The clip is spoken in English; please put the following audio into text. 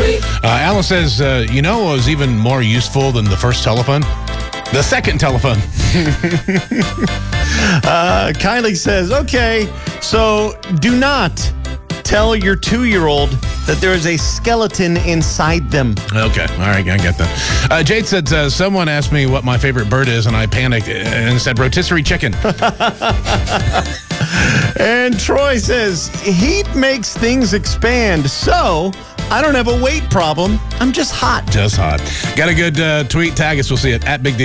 Alan says, you know what was even more useful than the first telephone? The second telephone. Kylie says, okay, so do not tell your 2-year-old that there is a skeleton inside them. Okay, all right, I get that. Jade said, someone asked me what my favorite bird is, and I panicked and said rotisserie chicken. And Troy says, heat makes things expand, so I don't have a weight problem. I'm just hot. Just hot. Got a good tweet? Tag us. We'll see it at Big D.